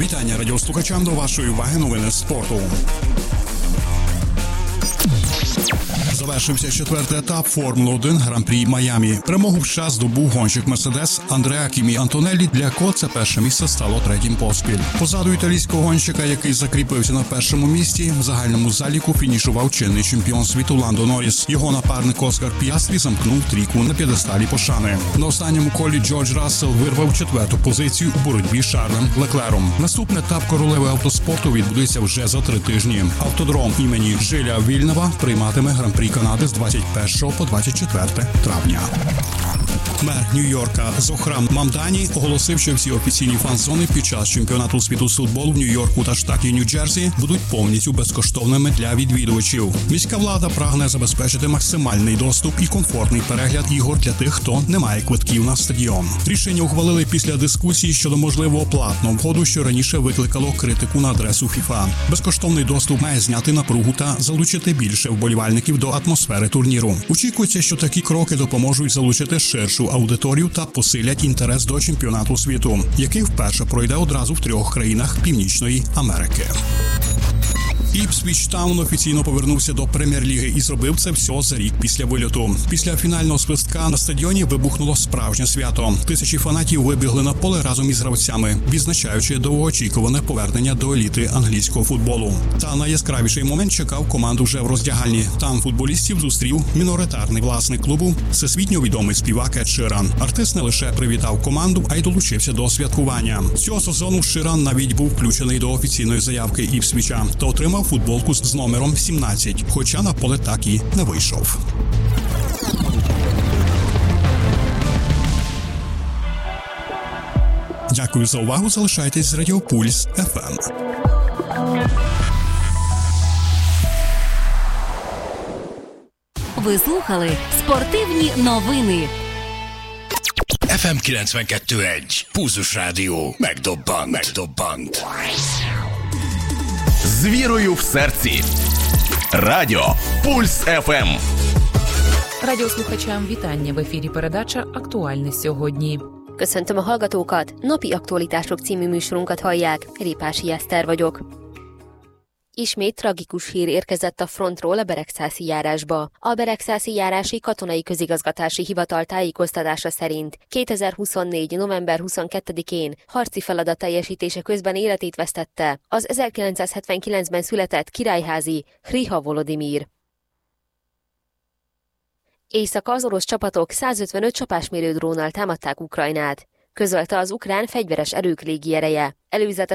Вітання радіослухачам, до вашої уваги новини спорту. Завершився четвертий етап Формули-1 Гран-прі Майамі. Перемогу в час здобув гонщик Мерседес Андреа Кімі Антонеллі, для якого це перше місце стало третім поспіль. Позаду італійського гонщика, який закріпився на першому місці, в загальному заліку фінішував чинний чемпіон світу Ландо Норріс. Його напарник Оскар Піастрі замкнув трійку на п'єдесталі пошани. На останньому колі Джордж Рассел вирвав четверту позицію у боротьбі з Шарлем Леклером. Наступний етап королеви автоспорту відбудеться вже за 3 тижні. Автодром імені Жиля Вільнева прийматиме Гран-прі Канади з 21 по 24 травня. Мер Нью-Йорка Зохран Мамдані оголосив, що всі офіційні фан-зони під час чемпіонату світу з футболу в Нью-Йорку та штаті Нью-Джерсі будуть повністю безкоштовними для відвідувачів. Міська влада прагне забезпечити максимальний доступ і комфортний перегляд ігор для тих, хто не має квитків на стадіон. Рішення ухвалили після дискусії щодо можливого платного входу, що раніше викликало критику на адресу ФІФА. Безкоштовний доступ має зняти напругу та залучити більше вболівальників до атмосфери турніру. Очікується, що такі кроки допоможуть залучити ширшу аудиторію та посилять інтерес до чемпіонату світу, який вперше пройде одразу в 3 країнах Північної Америки. Іпсвіч Таун офіційно повернувся до Прем'єр-ліги і зробив це все за рік після вильоту. Після фінального свистка на стадіоні вибухнуло справжнє свято. Тисячі фанатів вибігли на поле разом із гравцями, відзначаючи довгоочікуване повернення до еліти англійського футболу. Та найяскравіший момент чекав команду вже в роздягальні. Там футболістів зустрів міноритарний власник клубу, всесвітньо відомий співак Ед Ширан. Артист не лише привітав команду, а й долучився до святкування. Цього сезону Ширан навіть був включений до офіційної заявки Іпсвіча та отримав футболку з номером 17, хоча на поле так і не вийшов. Дякую за увагу, залишайтесь з Радіо Пульс ФМ. Ви слухали спортивні новини. FM 92.1 Pulzus Rádió megdobbant. З вірою в серці. Радіо Пульс ФМ. Радіослухачам вітання. В ефірі передача «Актуальне сьогодні». Köszöntöm a hallgatókat, napi aktualitások című műsorunkat hallják, Répási Eszter vagyok. Ismét tragikus hír érkezett a frontról a Beregszászi járásba. A Beregszászi járási katonai közigazgatási hivatal tájékoztatása szerint 2024. november 22-én harci feladat teljesítése közben életét vesztette az 1979-ben született királyházi Hriha Volodimir. Éjszaka az orosz csapatok 155 csapásmérő drónnal támadták Ukrajnát, közölte az ukrán fegyveres erők légiereje. Előzetes